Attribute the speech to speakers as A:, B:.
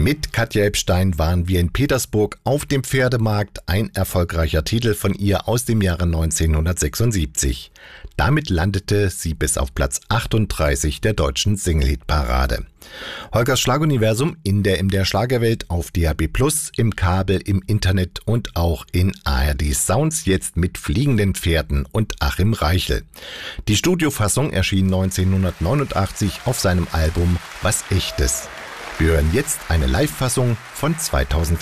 A: Mit Katja Epstein waren wir in Petersburg auf dem Pferdemarkt, ein erfolgreicher Titel von ihr aus dem Jahre 1976. Damit landete sie bis auf Platz 38 der deutschen Single-Hit-Parade. Holgers Schlaguniversum in der MDR Schlagerwelt auf DAB+, im Kabel, im Internet und auch in ARD Sounds, jetzt mit Fliegenden Pferden und Achim Reichel. Die Studiofassung erschien 1989 auf seinem Album Was Echtes. Wir hören jetzt eine Live-Fassung von 2004.